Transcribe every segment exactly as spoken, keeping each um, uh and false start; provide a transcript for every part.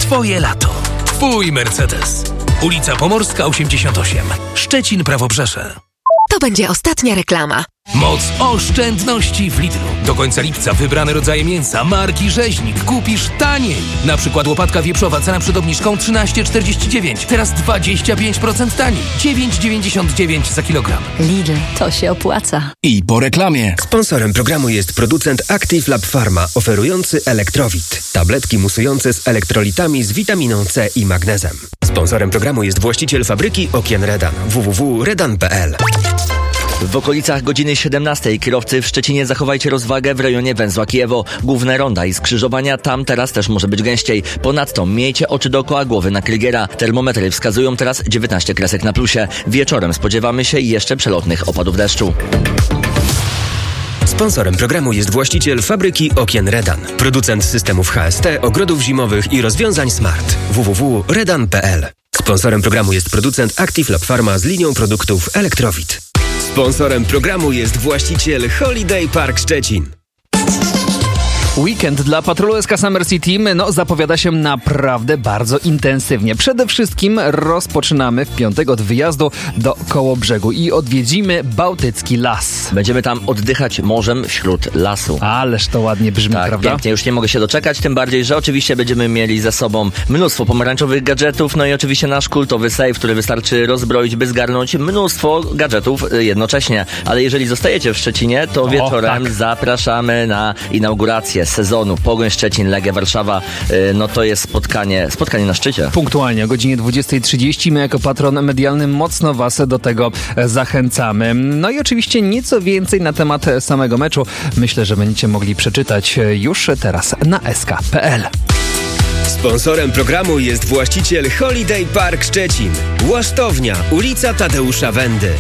Twoje lato. Twój Mercedes. Ulica Pomorska osiemdziesiąt osiem. Szczecin, Prawobrzeże. To będzie ostatnia reklama. Moc oszczędności w Lidlu. Do końca lipca wybrane rodzaje mięsa marki Rzeźnik kupisz taniej. Na przykład łopatka wieprzowa, cena przed obniżką trzynaście czterdzieści dziewięć. Teraz dwadzieścia pięć procent taniej. dziewięć dziewięćdziesiąt dziewięć za kilogram. Lidl, to się opłaca. I po reklamie. Sponsorem programu jest producent Active Lab Pharma, oferujący Elektrowit. Tabletki musujące z elektrolitami z witaminą C i magnezem. Sponsorem programu jest właściciel fabryki okien Redan. w w w kropka redan kropka p l. W okolicach godziny siedemnastej kierowcy w Szczecinie zachowajcie rozwagę w rejonie węzła Kijewo. Główne ronda i skrzyżowania, tam teraz też może być gęściej. Ponadto miejcie oczy dookoła głowy na Krygiera. Termometry wskazują teraz dziewiętnaście kresek na plusie. Wieczorem spodziewamy się jeszcze przelotnych opadów deszczu. Sponsorem programu jest właściciel fabryki okien Redan. Producent systemów H S T, ogrodów zimowych i rozwiązań smart. w w w kropka redan kropka p l. Sponsorem programu jest producent Active Lab Pharma z linią produktów Elektrowit. Sponsorem programu jest właściciel Holiday Park Szczecin. Weekend dla patrolu S K Summer City no, zapowiada się naprawdę bardzo intensywnie. Przede wszystkim rozpoczynamy w piątek od wyjazdu do Kołobrzegu i odwiedzimy Bałtycki Las. Będziemy tam oddychać morzem wśród lasu. Ależ to ładnie brzmi, tak, prawda? Pięknie, już nie mogę się doczekać, tym bardziej, że oczywiście będziemy mieli ze sobą mnóstwo pomarańczowych gadżetów, no i oczywiście nasz kultowy safe, który wystarczy rozbroić, by zgarnąć mnóstwo gadżetów jednocześnie. Ale jeżeli zostajecie w Szczecinie, to o, wieczorem tak. zapraszamy na inaugurację sezonu Pogoń Szczecin, Legia Warszawa. No to jest spotkanie, spotkanie na szczycie. Punktualnie o godzinie dwudziestej trzydzieści. My jako patron medialny mocno Was do tego zachęcamy. No i oczywiście nieco więcej na temat samego meczu myślę, że będziecie mogli przeczytać już teraz na s k kropka p l. Sponsorem programu jest właściciel Holiday Park Szczecin. Łasztownia, ulica Tadeusza Wendy.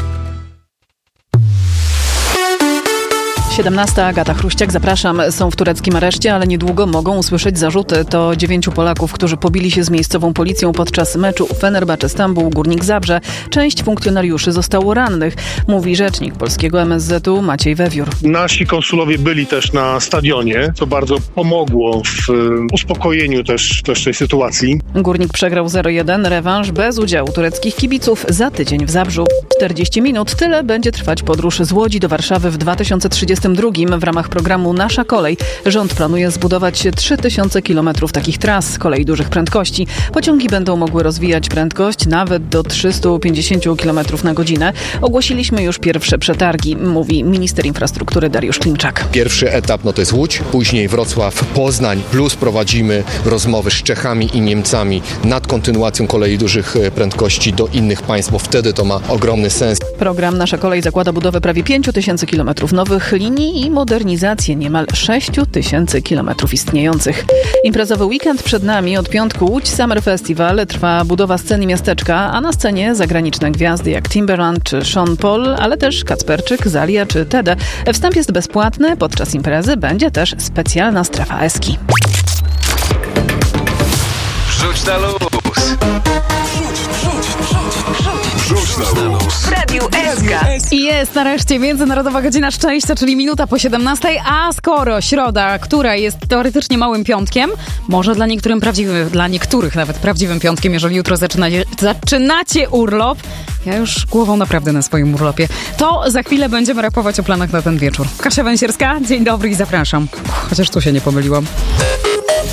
siedemnasta, Agata Chruściak, zapraszam. Są w tureckim areszcie, ale niedługo mogą usłyszeć zarzuty. To dziewięciu Polaków, którzy pobili się z miejscową policją podczas meczu Fenerbahce Stambuł Górnik Zabrze. Część funkcjonariuszy zostało rannych, mówi rzecznik polskiego M S Z u Maciej Wewiór. Nasi konsulowie byli też na stadionie, co bardzo pomogło w uspokojeniu też, też tej sytuacji. Górnik przegrał zero jeden, rewanż bez udziału tureckich kibiców za tydzień w Zabrzu. czterdzieści minut, tyle będzie trwać podróż z Łodzi do Warszawy w dwa tysiące trzydziestym drugim. W ramach programu Nasza Kolej rząd planuje zbudować trzy tysiące kilometrów takich tras kolei dużych prędkości. Pociągi będą mogły rozwijać prędkość nawet do trzysta pięćdziesiąt kilometrów na godzinę. Ogłosiliśmy już pierwsze przetargi, mówi minister infrastruktury Dariusz Klimczak. Pierwszy etap no to jest Łódź, później Wrocław, Poznań, plus prowadzimy rozmowy z Czechami i Niemcami nad kontynuacją kolei dużych prędkości do innych państw, bo wtedy to ma ogromny sens. Program Nasza Kolej zakłada budowę prawie pięć tysięcy kilometrów nowych linii i modernizację niemal sześć tysięcy kilometrów istniejących. Imprezowy weekend przed nami. Od piątku Łódź Summer Festival, trwa budowa sceny miasteczka, a na scenie zagraniczne gwiazdy jak Timberland czy Sean Paul, ale też Kacperczyk, Zalia czy Tede. Wstęp jest bezpłatny, podczas imprezy będzie też specjalna strefa eski. Wrzuć na luz! Wrzuć na luz! W Radiu S K. I jest nareszcie Międzynarodowa Godzina Szczęścia, czyli minuta po siedemnastej, a skoro środa, która jest teoretycznie małym piątkiem, może dla niektórym prawdziwym, dla niektórych nawet prawdziwym piątkiem, jeżeli jutro zaczynacie, zaczynacie urlop, ja już głową naprawdę na swoim urlopie, to za chwilę będziemy rapować o planach na ten wieczór. Kasia Węsierska, dzień dobry i zapraszam. Chociaż tu się nie pomyliłam.